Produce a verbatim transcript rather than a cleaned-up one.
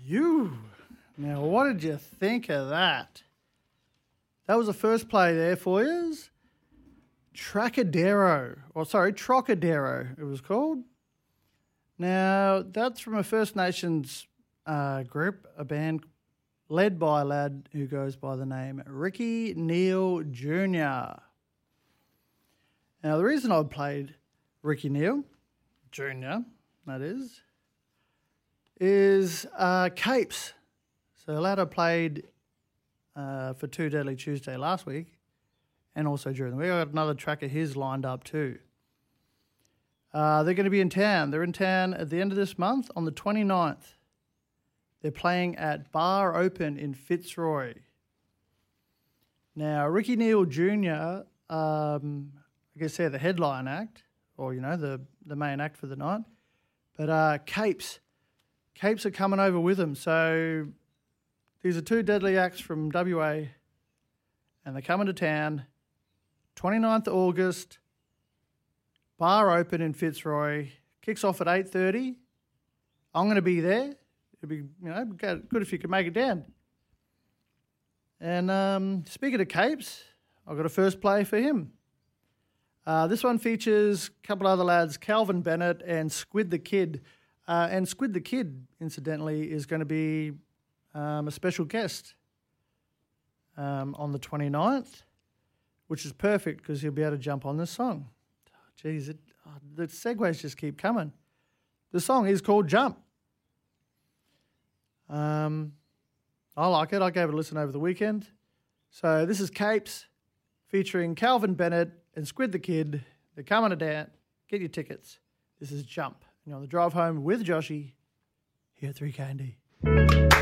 You. Now, what did you think of that? That was the first play there for you. Trocadero, or sorry, Trocadero it was called. Now, that's from a First Nations uh, group, a band led by a lad who goes by the name Ricky Neal Junior Now, the reason I played Ricky Neal Junior, that is, is uh, Capes. So the lad I played uh, for Two Deadly Tuesday last week and also during the week. I got another track of his lined up too. Uh, they're going to be in town. They're in town at the end of this month on the twenty-ninth. They're playing at Bar Open in Fitzroy. Now, Ricky Neal Junior, um, I guess they're the headline act, or, you know, the, the main act for the night. But uh, Capes, Capes are coming over with them. So these are two deadly acts from W A, and they're coming to town. twenty-ninth of August, Bar Open in Fitzroy. Kicks off at eight thirty. I'm going to be there. It'd be, you know, good if you could make it down. And um, speaking of Capes, I've got a first play for him. Uh, this one features a couple other lads, Calvin Bennett and Squid the Kid. Uh, and Squid the Kid, incidentally, is going to be um, a special guest um, on the twenty-ninth, which is perfect because he'll be able to jump on this song. Oh, geez, it, oh, the segues just keep coming. The song is called Jump. Um, I like it. I gave it a listen over the weekend. So this is Capes featuring Calvin Bennett and Squid the Kid. They're coming to town. Get your tickets. This is Jump. And you're on the drive home with Joshy here at three K and D.